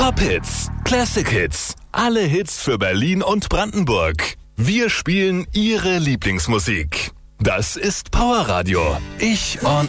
Top-Hits, Classic-Hits, alle Hits für Berlin und Brandenburg. Wir spielen Ihre Lieblingsmusik. Das ist Powerradio. Ich on